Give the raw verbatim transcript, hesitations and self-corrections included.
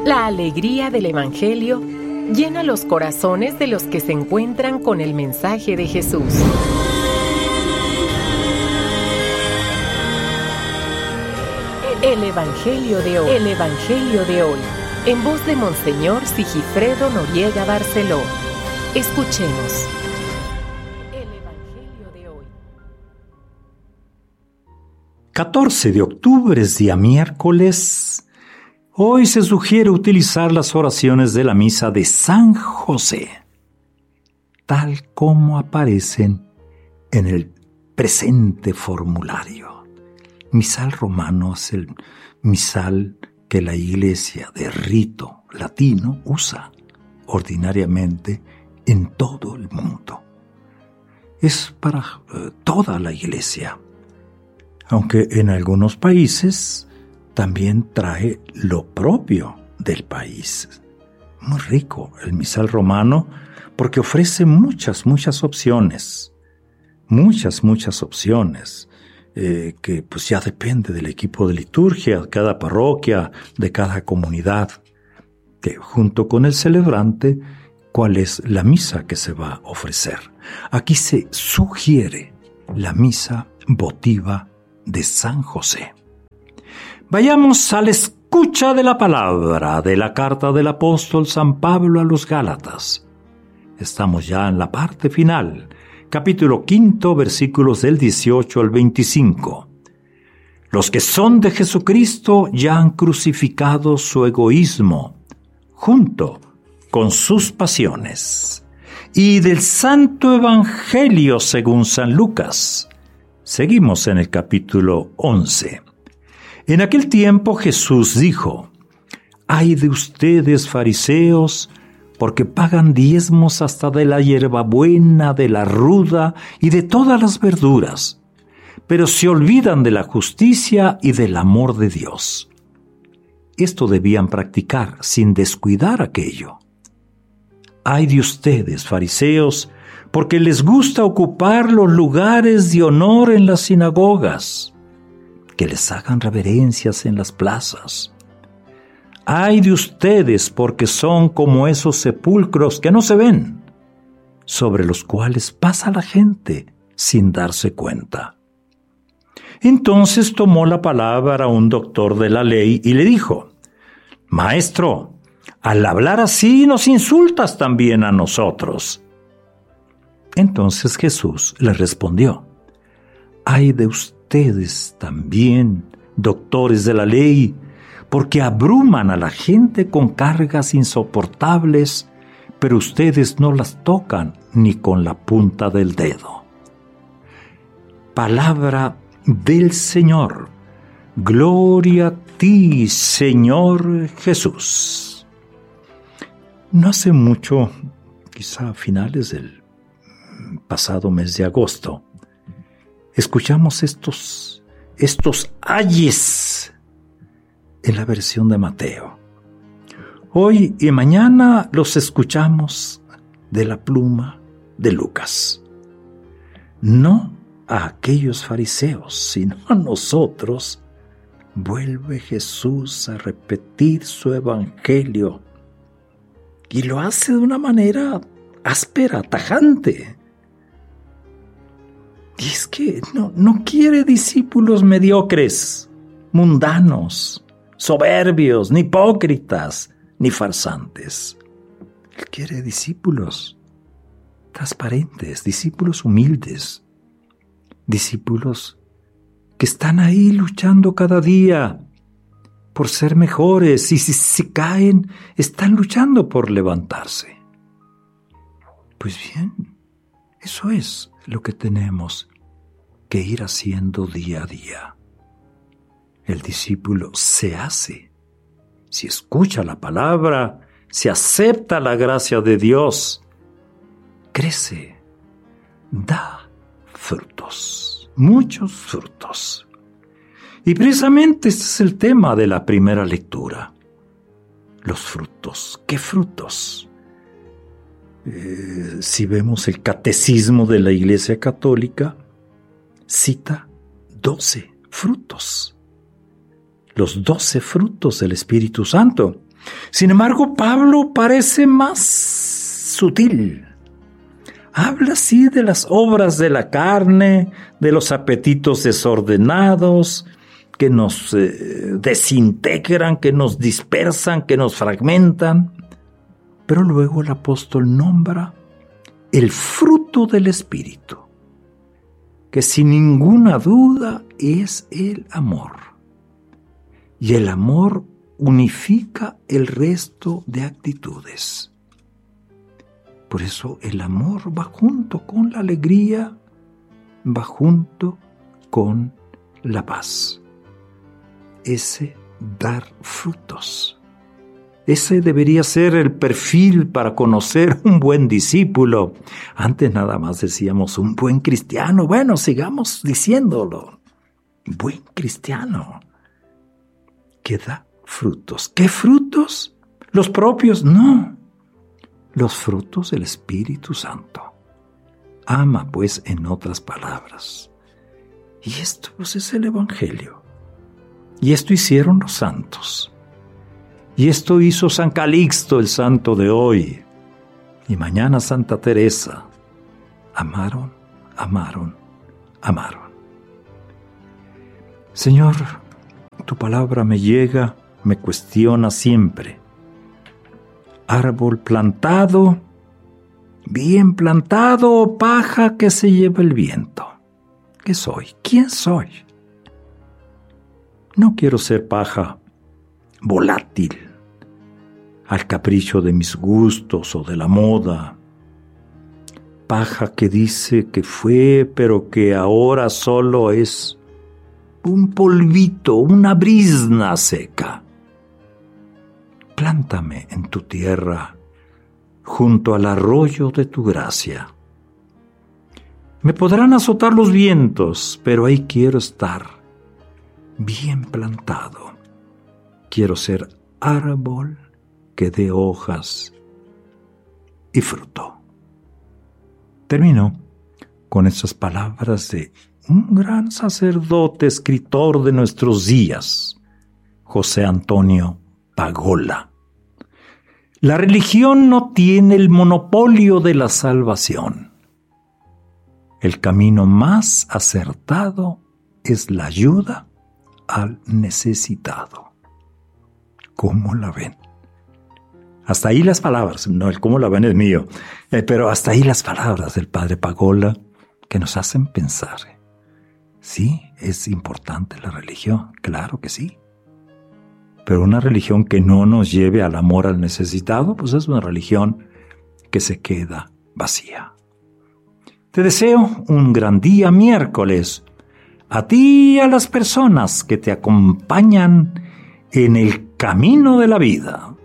La alegría del Evangelio llena los corazones de los que se encuentran con el mensaje de Jesús. El Evangelio de hoy. El Evangelio de hoy. En voz de Monseñor Sigifredo Noriega Barceló. Escuchemos. El Evangelio de hoy. catorce de octubre es día miércoles. Hoy se sugiere utilizar las oraciones de la misa de San José, tal como aparecen en el presente formulario. Misal romano es el misal que la Iglesia de rito latino usa ordinariamente en todo el mundo. Es para eh, toda la Iglesia, aunque en algunos países también trae lo propio del país. Muy rico el misal romano porque ofrece muchas, muchas opciones. Muchas, muchas opciones. Eh, que pues ya depende del equipo de liturgia, de cada parroquia, de cada comunidad, que junto con el celebrante, cuál es la misa que se va a ofrecer. Aquí se sugiere la misa votiva de San José. Vayamos a la escucha de la palabra de la carta del apóstol San Pablo a los Gálatas. Estamos ya en la parte final. Capítulo quinto, versículos del dieciocho al veinticinco. Los que son de Jesucristo ya han crucificado su egoísmo, junto con sus pasiones. Y del Santo Evangelio según San Lucas. Seguimos en el capítulo once. En aquel tiempo Jesús dijo: «Ay de ustedes, fariseos, porque pagan diezmos hasta de la hierbabuena, de la ruda y de todas las verduras, pero se olvidan de la justicia y del amor de Dios». Esto debían practicar sin descuidar aquello. «Ay de ustedes, fariseos, porque les gusta ocupar los lugares de honor en las sinagogas, que les hagan reverencias en las plazas. Ay de ustedes, porque son como esos sepulcros que no se ven, sobre los cuales pasa la gente sin darse cuenta». Entonces tomó la palabra un doctor de la ley y le dijo: «Maestro, al hablar así nos insultas también a nosotros». Entonces Jesús le respondió: «Ay de ustedes también, doctores de la ley, porque abruman a la gente con cargas insoportables, pero ustedes no las tocan ni con la punta del dedo». Palabra del Señor. Gloria a ti, Señor Jesús. No hace mucho, quizá a finales del pasado mes de agosto, escuchamos estos, estos ayes en la versión de Mateo. Hoy y mañana los escuchamos de la pluma de Lucas. No a aquellos fariseos, sino a nosotros, vuelve Jesús a repetir su evangelio. Y lo hace de una manera áspera, tajante. Y es que no, no quiere discípulos mediocres, mundanos, soberbios, ni hipócritas, ni farsantes. Él quiere discípulos transparentes, discípulos humildes, discípulos que están ahí luchando cada día por ser mejores, y si se caen, están luchando por levantarse. Pues bien, eso es lo que tenemos que ir haciendo día a día. El discípulo se hace, si escucha la palabra, si acepta la gracia de Dios, crece, da frutos, muchos frutos. Y precisamente este es el tema de la primera lectura. Los frutos. ¿Qué frutos? Eh, si vemos el catecismo de la Iglesia Católica, cita doce frutos. Los doce frutos del Espíritu Santo. Sin embargo, Pablo parece más sutil. Habla así de las obras de la carne, de los apetitos desordenados, que nos eh, desintegran, que nos dispersan, que nos fragmentan. Pero luego el apóstol nombra el fruto del Espíritu, que sin ninguna duda es el amor. Y el amor unifica el resto de actitudes. Por eso el amor va junto con la alegría, va junto con la paz. Ese dar frutos. Ese debería ser el perfil para conocer un buen discípulo. Antes nada más decíamos un buen cristiano. Bueno, sigamos diciéndolo. Buen cristiano que da frutos. ¿Qué frutos? ¿Los propios? No. Los frutos del Espíritu Santo. Ama, pues, en otras palabras. Y esto, pues, es el Evangelio. Y esto hicieron los santos. Y esto hizo San Calixto, el santo de hoy. Y mañana Santa Teresa. Amaron, amaron, amaron. Señor, tu palabra me llega, me cuestiona siempre. Árbol plantado, bien plantado, paja que se lleva el viento. ¿Qué soy? ¿Quién soy? No quiero ser paja volátil, al capricho de mis gustos o de la moda. Paja que dice que fue, pero que ahora solo es un polvito, una brizna seca. Plántame en tu tierra, junto al arroyo de tu gracia. Me podrán azotar los vientos, pero ahí quiero estar, bien plantado. Quiero ser árbol que dé hojas y fruto. Termino con estas palabras de un gran sacerdote, escritor de nuestros días, José Antonio Pagola. La religión no tiene el monopolio de la salvación. El camino más acertado es la ayuda al necesitado. ¿Cómo la ven? Hasta ahí las palabras, no, el cómo la ven es mío, eh, pero hasta ahí las palabras del padre Pagola que nos hacen pensar. Sí, es importante la religión, claro que sí. Pero una religión que no nos lleve al amor al necesitado, pues es una religión que se queda vacía. Te deseo un gran día miércoles, a ti y a las personas que te acompañan en el camino de la vida.